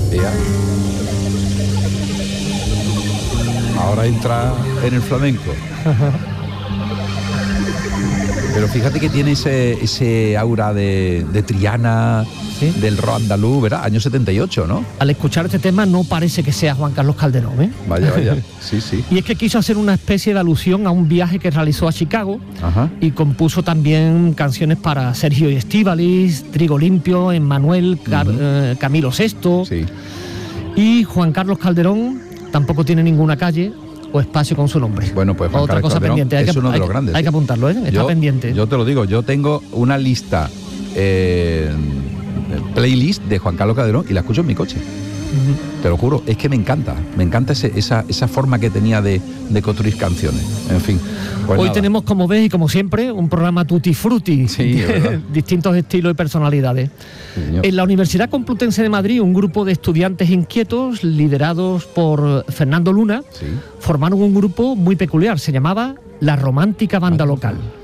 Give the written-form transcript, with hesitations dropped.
Ea. Ahora entra en el flamenco. Pero fíjate que tiene ese aura de Triana, ¿sí? Del rock andaluz, ¿verdad? Año 78, ¿no? Al escuchar este tema no parece que sea Juan Carlos Calderón, ¿eh? Vaya, sí, sí. Y es que quiso hacer una especie de alusión a un viaje que realizó a Chicago. Ajá. Y compuso también canciones para Sergio y Estíbaliz, Trigo Limpio, Emmanuel, Camilo VI. Sí. Y Juan Carlos Calderón tampoco tiene ninguna calle o espacio con su nombre. Bueno, pues Juan otra Carlos cosa Calderón pendiente. es uno de los grandes. Hay que apuntarlo, ¿eh? Está pendiente. Yo te lo digo, yo tengo una lista playlist de Juan Carlos Calderón y la escucho en mi coche. Te lo juro, es que me encanta esa forma que tenía de construir canciones. En fin. Pues hoy nada. Tenemos, como ves y como siempre, un programa tutti frutti, sí, distintos estilos y personalidades. Sí, en la Universidad Complutense de Madrid, un grupo de estudiantes inquietos, liderados por Fernando Luna, sí, formaron un grupo muy peculiar, se llamaba La Romántica Banda Local.